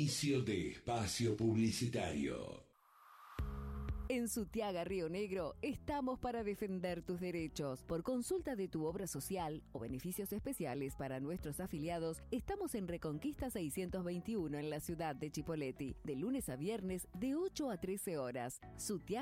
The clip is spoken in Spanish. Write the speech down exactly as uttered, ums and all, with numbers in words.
Inicio de espacio publicitario. En Sutiaga Río Negro estamos para defender tus derechos. Por consulta de tu obra social o beneficios especiales para nuestros afiliados, estamos en Reconquista seiscientos veintiuno en la ciudad de Chipoleti, de lunes a viernes de ocho a trece horas. Sutiaga